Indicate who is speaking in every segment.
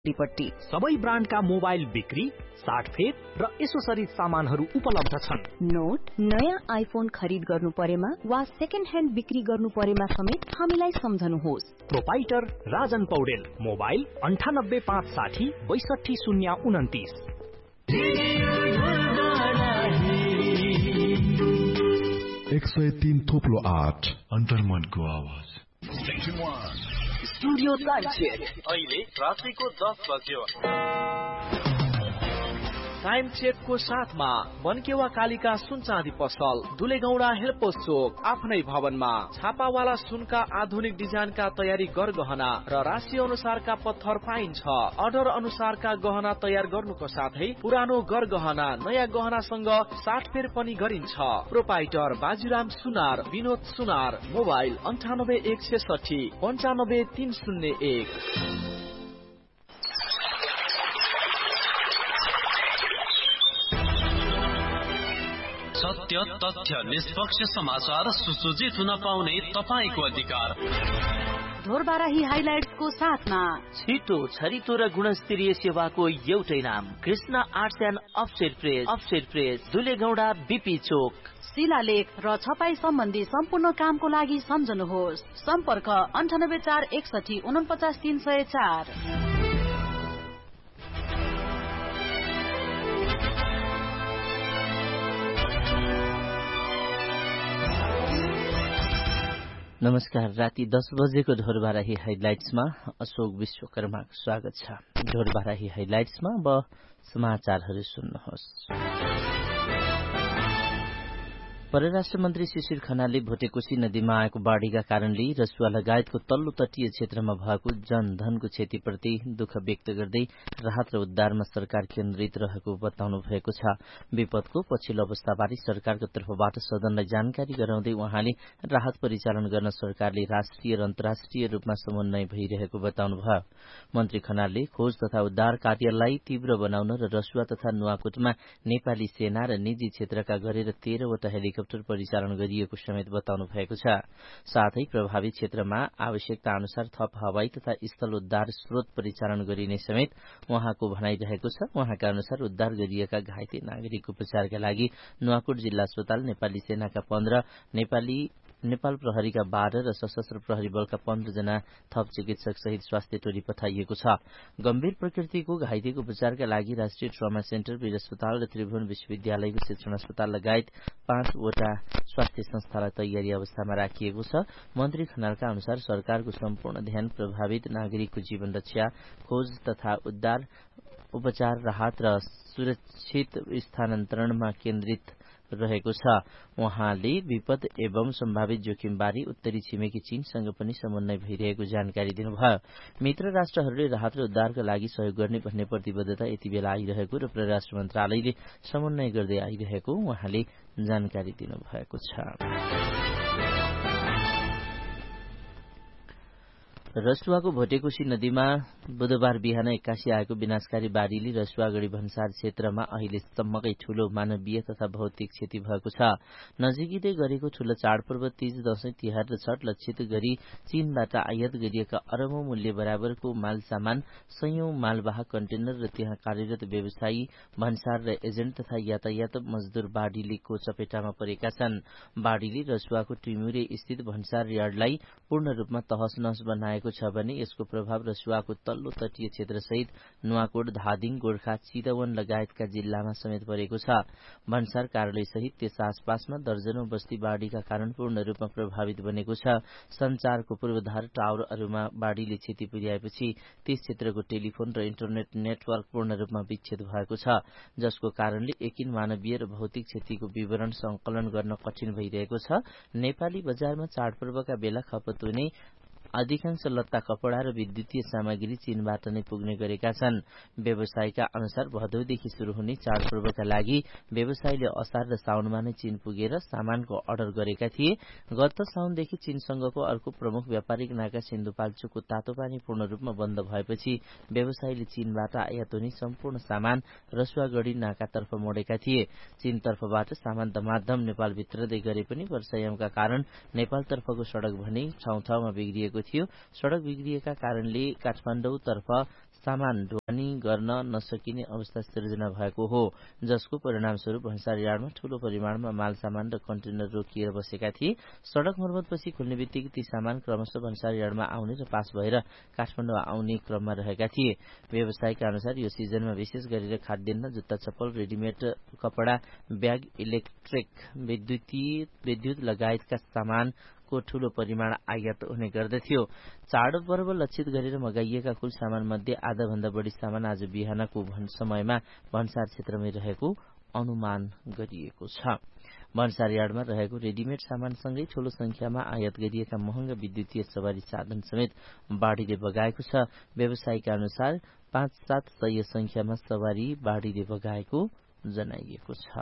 Speaker 1: पट्टी सबै ब्रान्डका मोबाइल बिक्री, साटफेर र एसोसरिज सामानहरू उपलब्ध छन्।
Speaker 2: नोट, नयाँ आइफोन खरिद गर्नु परेमा वा सेकेन्ड ह्यान्ड बिक्री गर्नु परेमा समेत हामीलाई सम्झनुहोस्।
Speaker 1: Proprietor Rajan Paudel, mobile 98560 62029।
Speaker 3: 103.8 अन्तर्मनको आवाज।
Speaker 4: स्टुडियो टाइम चेक अहिले रात्रिको 10 बज्यो। टाइम चेकको साथमा बनकेवा कालिका सुन चाँदी पसल, दुलेगौडा हेलपोस्ट चोक, आफ्नै भवनमा छापावाला सुनका आधुनिक डिजाइनका तयारी गरगहना र राशि अनुसारका पत्थर पाइन्छ। अर्डर अनुसारका गहना तयार गर्नुको साथै पुरानो गरगहना नयाँ गहनासँग साटफेर पनि गरिन्छ। प्रोपाइटर बाजीराम सुनार, विनोद सुनार, मोबाइल 9816 95301।
Speaker 5: सत्य, तथ्य, निष्पक्ष समाचार सुसज्जित हुन पाउने तपाईको अधिकार।
Speaker 2: ढोरबाराही हाइलाइट्सको साथमा
Speaker 6: छिटो, छरितो र गुणस्तरीय सेवाको एउटै नाम, Krishna arts and offset press, दुलेगौडा BP चोक।
Speaker 2: शिलालेख र छपाई सम्बन्धी सम्पूर्ण कामको लागि सम्झनुहोस्। सम्पर्क 98461 49304।
Speaker 6: नमस्कार, राति 10 बजेको ढोरबाराही हाइलाइट्समा अशोक विश्वकर्माको स्वागत छ। ढोरबाराही हाइलाइट्समा अब समाचारहरू सुन्नुहोस्। परराष्ट्र मन्त्री शिशिर खनालले भोटेकोशी नदीमा आएको बाढ़ीका कारणले रसुवा लगायतको तल्लो तटीय क्षेत्रमा भएको जनधनको क्षतिप्रति दुःख व्यक्त गर्दै राहत र उद्धारमा सरकार केन्द्रित रहेको बताउनु भएको छ। विपदको पछिल्लो अवस्थाबारे सरकारको तर्फबाट सदनलाई जानकारी गराउँदै उहाँले राहत परिचालन गर्न सरकारले राष्ट्रिय र अन्तर्राष्ट्रिय रूपमा समन्वय भइरहेको बताउनुभयो। मन्त्री खनालले खोज तथा उद्धार कार्यलाई तीव्र बनाउन र रसुवा तथा नुवाकोटमा नेपाली सेना र निजी क्षेत्रका गरेर 13 वटा हेलिकप्टर परिचालन गरिएको समेत बताउनु भएको छ। साथै प्रभावित क्षेत्रमा आवश्यकता अनुसार थप हवाई तथा स्थल उद्धार स्रोत परिचालन गरिने समेत उहाँको भनाइरहेको छ। उहाँका अनुसार उद्धार गरिएका घाइते नागरिक उपचारका लागि नुवाकोट जिल्ला अस्पताल, नेपाली सेनाका 15, नेपाल प्रहरीका 12 र सशस्त्र प्रहरी बलका 15 जना थप चिकित्सक सहित स्वास्थ्य टोली पठाइएको छ। गम्भीर प्रकृतिको घाइतेको उपचारका लागि राष्ट्रिय ट्रमा सेन्टर, वीर अस्पताल र त्रिभुवन विश्वविद्यालयको शिक्षण अस्पताल लगायत 5 वटा स्वास्थ्य संस्थालाई तयारी अवस्थामा राखिएको छ। मन्त्री खनालका अनुसार सरकारको सम्पूर्ण ध्यान प्रभावित नागरिकको जीवन रक्षा, खोज तथा उद्धार, उपचार, राहत र सुरक्षित स्थानान्तरणमा केन्द्रित रहेको छ। उहाँले विपद एवं सम्भावित जोखिमबारे उत्तरी छिमेकी चीनसँग पनि समन्वय भइरहेको जानकारी दिनुभयो। मित्र राष्ट्रहरूले राहत र उद्धारका लागि सहयोग गर्ने भन्ने प्रतिबद्धता यति बेला आइरहेको र परराष्ट्र मन्त्रालयले समन्वय गर्दै आइरहेको उहाँले जानकारी दिनुभएको छ। रसुवाको भोटेकोशी नदीमा बुधबार बिहान 81 आएको विनाशकारी बाढ़ीले रसुवागढ़ी भन्सार क्षेत्रमा अहिलेसम्मकै ठूलो मानवीय तथा भौतिक क्षति भएको छ। नजिकै गरेको ठूलो चाडपर्व तीज, दशैं, तिहार र छठ लक्षित गरी चीनबाट आयात गरिएका अरबौं मूल्य बराबरको माल सामान, सयौं मालवाहक कन्टेनर र त्यहाँ कार्यरत व्यवसायी, भन्सार र एजेन्ट तथा यातायात मजदूर बाढ़ीको चपेटामा परेका छन्। बाढ़ीले रसुवाको टिमुरे स्थित भन्सार यार्डलाई पूर्ण रूपमा तहस नहस बनाएको छ भने यसको प्रभाव रसुवाको तल्लो तटीय क्षेत्रसहित नुवाकोट, धादिङ, गोर्खा, चितवन लगायतका जिल्लामा समेत परेको छ। भन्सार कार्यालय सहित त्यस आसपासमा दर्जनौं बस्ती बाढ़ीका कारण पूर्ण रूपमा प्रभावित बनेको छ। संचारको पूर्वाधार टावरहरूमा बाढ़ीले क्षति पुर्याएपछि त्यस क्षेत्रको टेलिफोन र इन्टरनेट नेटवर्क पूर्ण रूपमा विच्छेद भएको छ, जसको कारणले एकिन मानवीय र भौतिक क्षतिको विवरण संकलन गर्न कठिन भइरहेको छ। नेपाली बजारमा चाडपर्वका बेला खपत हुने अधिकांश लत्ता, कपड़ा र विद्युतीय सामग्री चीनबाट नै पुग्ने गरेका छन्। व्यवसायका अनुसार भदौदेखि शुरू हुने चाडपर्वका लागि व्यवसायीले असार र साउनमा नै चीन पुगेर सामानको अर्डर गरेका थिए। गत साउनदेखि चीनसँगको अर्को प्रमुख व्यापारिक नाका सिन्धुपाल्चोकको तातोपानी पूर्ण रूपमा बन्द भएपछि व्यवसायीले चीनबाट आयात हुने सम्पूर्ण सामान रसुवागढ़ी नाकातर्फ मोडेका थिए। चीनतर्फबाट सामान दमादम नेपाल भित्रदै गरे पनि वर्षायामका कारण नेपालतर्फको सड़क भने ठाउँ ठाउँमा बिग्रिएको थियो। सड़क बिग्रिएका कारणले काठमाडौँतर्फ सामान ढुवानी गर्न नसकिने अवस्था सिर्जना भएको हो, जसको परिणामस्वरूप भन्सार यार्डमा ठूलो परिमाणमा माल सामान र कन्टेनर रोकिएर बसेका थिए। सड़क मर्मतपछि खुल्ने बित्तिकै ती सामान क्रमशः भन्सार यार्डमा आउने र पास भएर काठमाडौँ आउने क्रममा रहेका थिए। व्यवसायका अनुसार यो सिजनमा विशेष गरेर खाद्यान्न, जुत्ता चप्पल, रेडिमेड कपड़ा, ब्याग, इलेक्ट्रिक, विद्युत लगायतका सामानको ठूलो परिमाण आयात हुने गर्दथ्यो। चाड पर्व लक्षित गरेर मगाइएका कुल सामान मध्ये आधा भन्दा बढी सामान आज बिहानको समयमा भन्सार क्षेत्रमै रहेको अनुमान गरिएको छ। भन्सार यार्डमा रहेको रेडिमेड सामानसँगै ठूलो संख्यामा आयात गरिएका महँगा विद्युतीय सवारी साधन समेत बाढ़ीले बगाएको छ। व्यवसायीका अनुसार 5-7 सय संख्यामा सवारी बाढ़ीले बगाएको जनाइएको छ।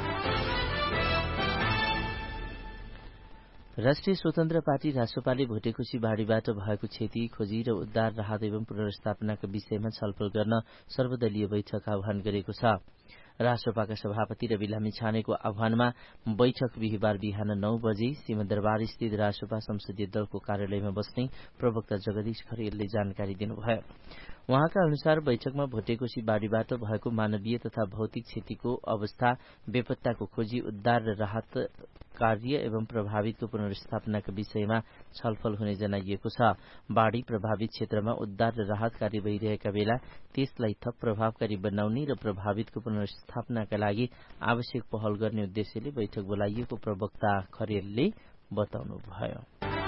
Speaker 6: राष्ट्रिय स्वतन्त्र पार्टी रासोपाले भोटेकोशी बाढ़ीबाट भएको क्षति, खोजी र उद्धार, राहत एवं पुनर्स्थापनाका विषयमा छलफल गर्न सर्वदलीय बैठक आह्वान गरेको छ। रासोपाका सभापति रवि लामिछानेको आह्वानमा बैठक बिहिबार बिहान 9 बजे सिंहदरबार स्थित रासोपा संसदीय दलको कार्यालयमा बस्ने प्रवक्ता जगदीश खरेलले जानकारी दिनुभयो। उहाँका अनुसार बैठकमा भोटेकोशी बाढ़ीबाट भएको मानवीय तथा भौतिक क्षतिको अवस्था, बेपत्ताको खोजी, उद्धार र राहत कार्य एवं प्रभावितको पुनर्स्थापनाका विषयमा छलफल हुने जनाइएको छ। बाढ़ी प्रभावित क्षेत्रमा उद्धार र राहत कार्य भइरहेका बेला त्यसलाई थप प्रभावकारी बनाउने र प्रभावितको पुनर्स्थापनाका लागि आवश्यक पहल गर्ने उद्देश्यले बैठक बोलाइएको प्रवक्ता खरेलले बताउनुभयो।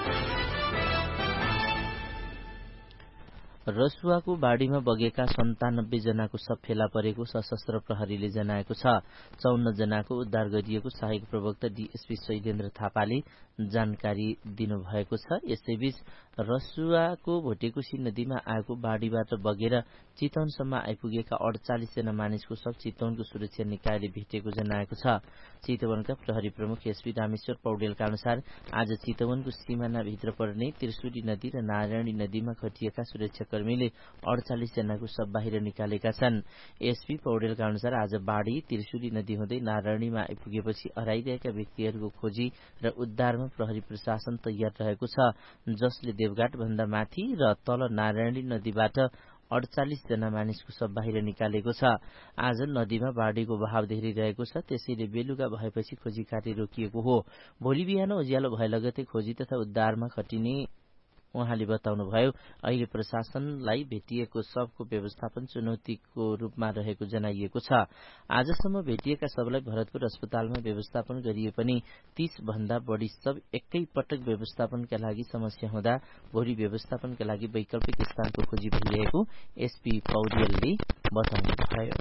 Speaker 6: रसुवाको बाढ़ीमा बगेका 97 जनाको शव फेला परेको सशस्त्र प्रहरीले जनाएको छ। 54 जनाको उद्धार गरिएको सहायक प्रवक्ता डीएसपी शैलेन्द्र थापाले जानकारी दिनुभएको छ। यसैबीच रसुवाको भोटेकोशी नदीमा आएको बाढ़ीबाट बगेर चितवनसम्म आइपुगेका 48 जना मानिसको शव चितवनको सुरक्षा निकायले भेटेको जनाएको छ। चितवनका प्रहरी प्रमुख एसपी रामेश्वर पौडेलका अनुसार आज चितवनको सीमानाभित्र पर्ने त्रिशुली नदी र नारायणी नदीमा खटिएका सुरक्षाकर्मीले 48 जनाको शव बाहिर निकालेका छन्। एसपी पौडेलका अनुसार आज बाढ़ी त्रिशुली नदी हुँदै नारायणीमा आइपुगेपछि हराइरहेका व्यक्तिहरूको खोजी र उद्धारमा प्रहरी प्रशासन तयार रहेको छ, जसले देवघाट भन्दा माथि र तल नारायणी नदीबाट 48 जना मानिसको शव बाहिर निकालेको छ। आज नदीमा बाढ़ीको बहाव धेरै रहेको छ, त्यसैले बेलुका भएपछि खोजी कार्य रोकिएको हो। भोलि बिहान उज्यालो भए लगतै खोजी तथा उद्धारमा खटिने उहाँले बताउनुभयो। अहिले प्रशासनलाई भेटिएको शवको व्यवस्थापन चुनौतीको रूपमा रहेको जनाइएको छ। आजसम्म भेटिएका शवलाई भरतपुर अस्पतालमा व्यवस्थापन गरिए पनि 30 भन्दा बढी शव एकै पटक व्यवस्थापनका लागि समस्या हुँदा भोलि व्यवस्थापनका लागि वैकल्पिक स्थानको खोजी भइरहेको एसपी पौडेलले बताउनुभयो।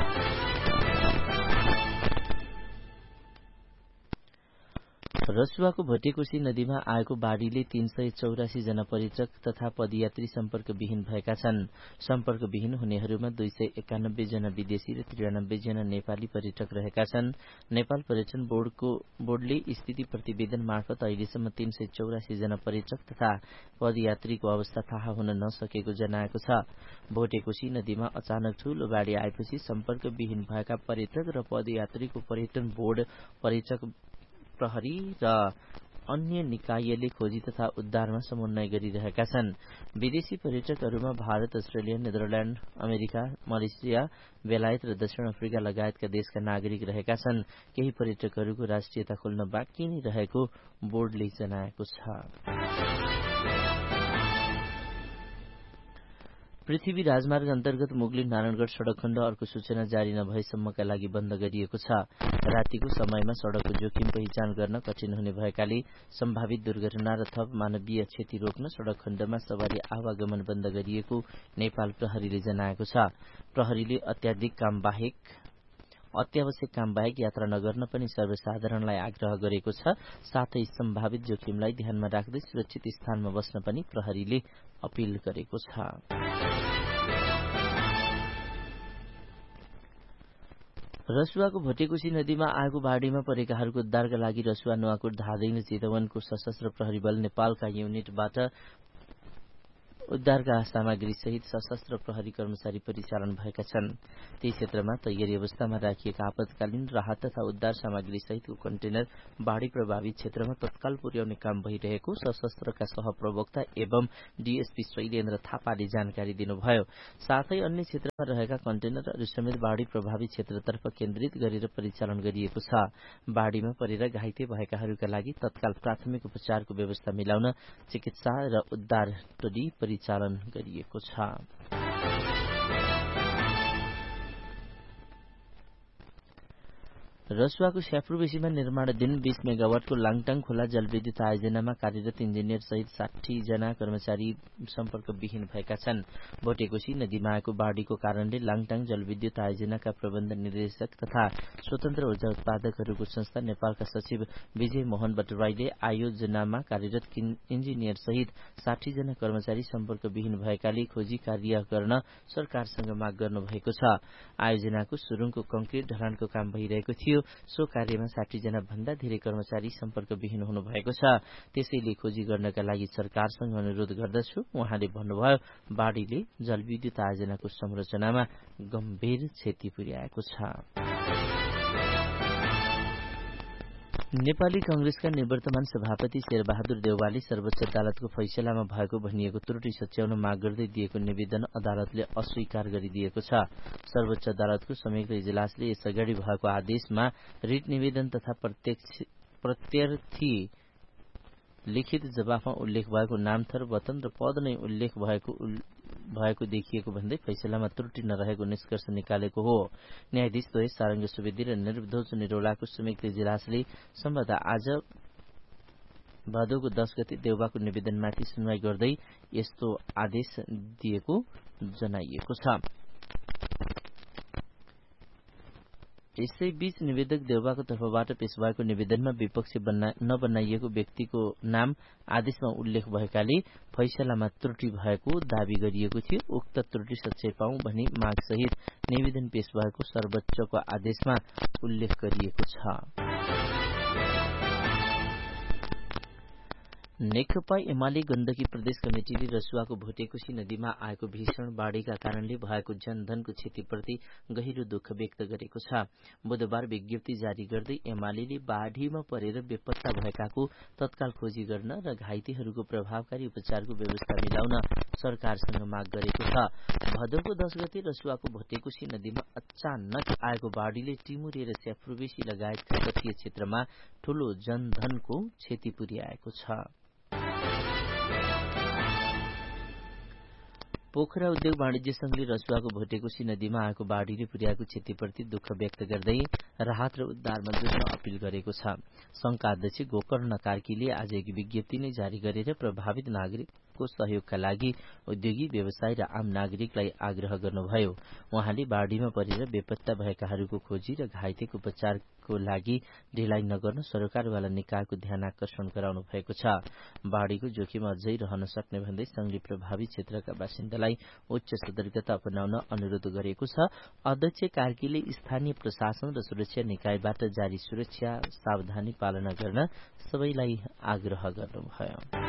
Speaker 6: रसुवाको भोटेकोशी नदीमा आएको बाढ़ीले 384 जना पर्यटक तथा पदयात्री सम्पर्कविहीन भएका छन्। सम्पर्कविहीन हुनेहरूमा 291 जना विदेशी र 93 जना नेपाली पर्यटक रहेका छन्। नेपाल पर्यटन बोर्डले स्थिति प्रतिवेदन मार्फत अहिलेसम्म 384 जना पर्यटक तथा पदयात्रीको अवस्था थाहा हुन नसकेको जनाएको छ। भोटेकोशी नदीमा अचानक ठूलो बाढ़ी आएपछि सम्पर्कविहीन भएका पर्यटक र पदयात्रीको पर्यटन बोर्ड, पर्यटक प्रहरी र अन्य निकायले खोजी तथा उद्धारमा समन्वय गरिरहेका छन्। विदेशी पर्यटकहरूमा Bharat, Australia, Netherlands, America, Malaysia, बेलायत र दक्षिण अफ्रिका लगायतका देशका नागरिक रहेका छन्। केही पर्यटकहरूको राष्ट्रियता खोल्न बाँकी नै रहेको बोर्डले जनाएको छ। पृथ्वी राजमार्ग अन्तर्गत मुगलिन नारायणगढ़ सड़क खण्ड अर्को सूचना जारी नभएसम्मका लागि बन्द गरिएको छ। रातिको समयमा सड़कको जोखिम पहिचान गर्न कठिन हुने भएकाले सम्भावित दुर्घटना र थप मानवीय क्षति रोक्न सड़क खण्डमा सवारी आवागमन बन्द गरिएको नेपाल प्रहरीले जनाएको छ। प्रहरीले अत्यावश्यक काम बाहेक यात्रा नगर्न पनि सर्वसाधारणलाई आग्रह गरेको छ। साथै सम्भावित जोखिमलाई ध्यानमा राख्दै सुरक्षित स्थानमा बस्न पनि प्रहरीले अपील गरेको छ। रसुवाको भोटेकोशी नदीमा आएको बाढ़ीमा परेकाहरूको उद्धारका लागि रसुवा, नुवाकोट, धादिङ र चितवनको सशस्त्र प्रहरी बल नेपालका युनिटबाट उद्धारका सामग्री सहित सशस्त्र प्रहरी कर्मचारी परिचालन भएका छन्। त्यही क्षेत्रमा तयारी अवस्थामा राखिएका आपतकालीन राहत तथा उद्धार सामग्री सहितको कन्टेनर बाढ़ी प्रभावित क्षेत्रमा तत्काल पुर्याउने काम भइरहेको सशस्त्रका सहप्रवक्ता एवं डीएसपी शैलेन्द्र थापाले जानकारी दिनुभयो। साथै अन्य क्षेत्रमा रहेका कन्टेनरहरू समेत बाढ़ी प्रभावित क्षेत्रतर्फ केन्द्रित गरेर परिचालन गरिएको छ। बाढ़ीमा परेर घाइते भएकाहरूका लागि तत्काल प्राथमिक उपचारको व्यवस्था मिलाउन चिकित्सा र उद्धार टोली परिचालन गरिएको छ। रसुवाको स्याफ्रुबेसीमा निर्माणाधीन 20 मेगावाटको लाङटाङ खोला जलविद्युत आयोजनामा कार्यरत इन्जिनियर सहित 60 जना कर्मचारी सम्पर्कविहीन भएका छन्। भोटेकोशी नदीमा आएको बाढ़ीको कारणले लाङटाङ जलविद्युत आयोजनाका प्रबन्ध निर्देशक तथा स्वतन्त्र ऊर्जा उत्पादकहरूको संस्था नेपालका सचिव विजय मोहन भट्टराईले आयोजनामा कार्यरत इन्जिनियर सहित 60 जना कर्मचारी सम्पर्कविहीन भएकाले खोजी कार्य गर्न सरकारसँग माग गर्नुभएको छ। आयोजनाको सुरुङको कंक्रिट ढलानको काम भइरहेको थियो। सो कार्यमा 60 जना भन्दा धेरै कर्मचारी सम्पर्कविहीन हुनुभएको छ। त्यसैले खोजी गर्नका लागि सरकारसँग अनुरोध गर्दछु उहाँले भन्नुभयो। बाढ़ीले जलविद्युत आयोजनाको संरचनामा गम्भीर क्षति पुर्याएको छ। नेपाली कांग्रेसका निवर्तमान सभापति शेरबहादुर देउवाले सर्वोच्च अदालतको फैसलामा भएको भनिएको त्रुटि सच्याउन माग गर्दै दिएको निवेदन अदालतले अस्वीकार गरिदिएको छ। सर्वोच्च अदालतको संयुक्त इजलासले यसअगाडि भएको आदेशमा रिट निवेदन तथा प्रत्यर्थी लिखित जवाफमा उल्लेख भएको नाम थर वतन र पद नै उल्लेख भएको देखिएको भन्दै फैसलामा त्रुटि नरहेको निष्कर्ष निकालेको हो। न्यायाधीश द्वय सारंग सुवेदी र निर्भोज निरौलाको संयुक्त इजलासले सम्बन्ध आज भदौको 10 गते देउवाको निवेदनमाथि सुनवाई गर्दै यस्तो आदेश दिएको जनाइएको छ। यसैबीच निवेदक देउवाको तर्फबाट पेश भएको निवेदनमा विपक्षी नबनाइएको व्यक्तिको नाम आदेशमा उल्लेख भएकाले फैसलामा त्रुटि भएको दावी गरिएको थियो। उक्त त्रुटि सच्याइ पाऊ भनी माग सहित निवेदन पेश भएको सर्वोच्चको आदेशमा उल्लेख गरिएको छ। नेकपा एमाले गण्डकी प्रदेश कमिटिले रसुवाको भोटेकोशी नदीमा आएको भीषण बाढ़ीका कारणले भएको जनधनको क्षतिप्रति गहिरो दुःख व्यक्त गरेको छ। बुधबार विज्ञप्ति जारी गर्दै एमाले बाढ़ीमा परेर बेपत्ता भएकाको तत्काल खोजी गर्न र घाइतेहरूको प्रभावकारी उपचारको व्यवस्था मिलाउन सरकारसँग माग गरेको छ। भदौको 10 गते रसुवाको भोटेकोशी नदीमा अचानक आएको बाढ़ीले टिमुरे र स्याफ्रुबेसी लगायतका तटीय क्षेत्रमा ठूलो जनधनको क्षति पुर्याएको छ। पोखरा उद्योग वाणिज्य संघले रसुवाको भोटेकोशी नदीमा आएको बाढ़ीले पुर्याएको क्षतिप्रति दुःख व्यक्त गर्दै राहत र उद्धारमा जुट्न अपील गरेको छ। संघका अध्यक्ष गोकर्ण कार्कीले आज एक विज्ञप्ति नै जारी गरेर प्रभावित नागरिकको सहयोगका लागि उद्योगी व्यवसाय र आम नागरिकलाई आग्रह गर्नुभयो। उहाँले बाढ़ीमा परेर बेपत्ता भएकाहरूको खोजी र घाइतेको उपचारको लागि ढिलाइ नगर्न सरकारवाला निकायको ध्यान आकर्षण गराउनु भएको छ। बाढ़ीको जोखिम अझै रहन सक्ने भन्दै संघले प्रभावित क्षेत्रका बासिन्दालाई उच्च सतर्कता अपनाउन अनुरोध गरेको छ। अध्यक्ष कार्कीले स्थानीय प्रशासन र सुरक्षा निकायबाट जारी सुरक्षा सावधानी पालना गर्न सबैलाई आग्रह गर्नुभयो।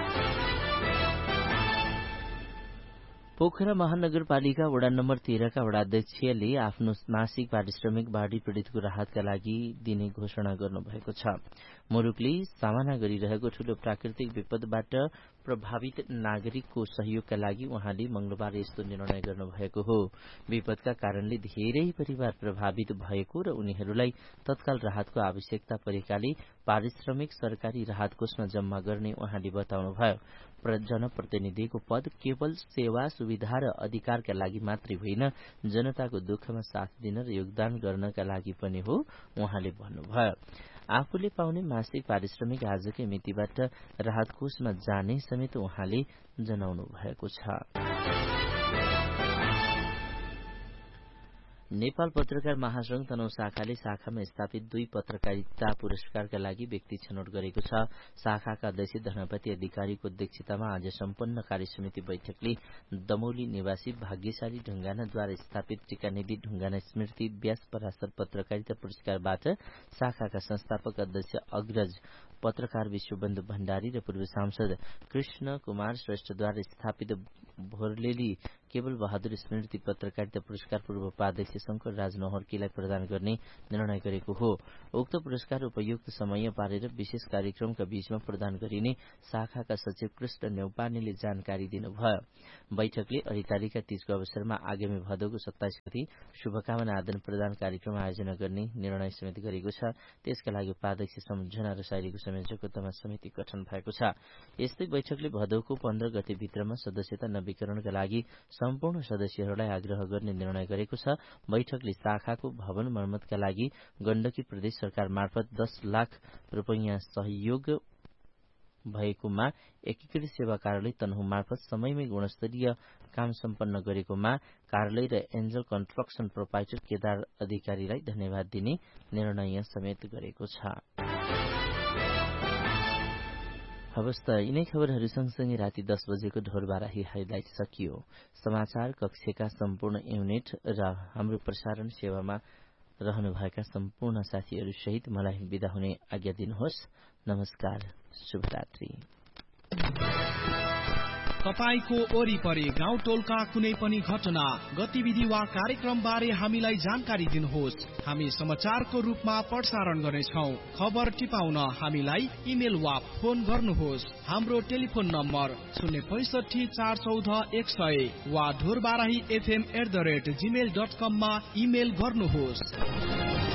Speaker 6: पोखरा महानगरपालिका वडा नम्बर 13 का वडाध्यक्षले आफ्नो मासिक पारिश्रमिक बाढ़ी पीड़ितको राहतका लागि दिने घोषणा गर्नुभएको छ। मुलुकले सामना गरिरहेको ठूलो प्राकृतिक विपदबाट प्रभावित नागरिकको सहयोगका लागि उहाँले मंगलबार यस्तो निर्णय गर्नुभएको हो। विपदका कारणले धेरै परिवार प्रभावित भएको र उनीहरूलाई तत्काल राहतको आवश्यकता परेकाले पारिश्रमिक सरकारी राहत कोषमा जम्मा गर्ने उहाँले बताउनुभयो। जनप्रतिनिधिको पद केवल सेवा सुविधा र अधिकारका लागि मात्रै होइन, जनताको दुःखमा साथ दिन र योगदान गर्नका लागि पनि हो उहाँले भन्नुभयो। आफूले पाउने मासिक पारिश्रमिक आजकै मितिबाट राहत कोषमा जाने समेत उहाँले जनाउनु भएको छ। नेपाल पत्रकार महासंघ तनहुँ शाखाले शाखामा स्थापित 2 पत्रकारिता पुरस्कारका लागि व्यक्ति छनौट गरेको छ। शाखाका अध्यक्ष धनपति अधिकारीको अध्यक्षतामा आज सम्पन्न कार्यसमिति बैठकले दमौली निवासी भाग्यशाली ढुङ्गानाद्वारा स्थापित टीकानिधि ढुङ्गाना स्मृति व्यास पराशर पत्रकारिता पुरस्कारबाट शाखाका संस्थापक अध्यक्ष अग्रज पत्रकार विश्वबन्धु भण्डारी र पूर्व सांसद कृष्ण कुमार श्रेष्ठद्वारा स्थापित भोरलेली केवल बहादुर स्मृति पत्रकारिता पुरस्कार पूर्व उपाध्यक्ष शंकर राज नहर्कीलाई प्रदान गर्ने निर्णय गरेको हो। उक्त पुरस्कार उपयुक्त समय पारेर विशेष कार्यक्रमका बीचमा प्रदान गरिने शाखाका सचिव कृष्ण न्यौपानेले जानकारी दिनुभयो। बैठकले 8 तारिकका तीजको अवसरमा आगामी भदौको 27 गते शुभकामना आदान प्रदान कार्यक्रम आयोजना गर्ने निर्णय समेत गरेको छ। त्यसका लागि उपाध्यक्ष सम्झना रसाइलीको संयोजकत्वमा समिति गठन भएको छ। यस्तै बैठकले भदौको 15 गते भित्रमा सदस्यता नवीकरणका लागि सम्पूर्ण सदस्यहरूलाई आग्रह गर्ने निर्णय गरेको छ। बैठकले शाखाको भवन मर्मतका लागि गण्डकी प्रदेश सरकार मार्फत 10 लाख रुपैयाँ सहयोग भएकोमा एकीकृत सेवा कार्यालय तनहुँ मार्फत समयमै गुणस्तरीय काम सम्पन्न गरेकोमा कार्यालय र एन्जल कन्स्ट्रक्सन प्रोपाइटर केदार अधिकारीलाई धन्यवाद दिने निर्णय समेत गरेको छ। हवस् त यिनै खबरहरू सँगसँगै राति 10 बजेको ढोरबाराही हाइलाइट सकियो। समाचार कक्षका सम्पूर्ण युनिट र हाम्रो प्रसारण सेवामा रहनुभएका सम्पूर्ण साथीहरू सहित मलाई बिदा हुने आज्ञा दिनुहोस्। नमस्कार, शुभरात्रि।
Speaker 7: तपाईको वरिपरि गाउँ टोलका कुनै पनि घटना, गतिविधि वा कार्यक्रम बारे हामीलाई जानकारी दिनुहोस्। हामी समाचारको रूपमा प्रसारण गर्नेछौं। खबर टिपाउन हामीलाई इमेल वा फोन गर्नुहोस्। हाम्रो टेलिफोन नम्बर 065 414 100 वा ढोरबाराही fm@gmail.com मा इमेल गर्नुहोस्।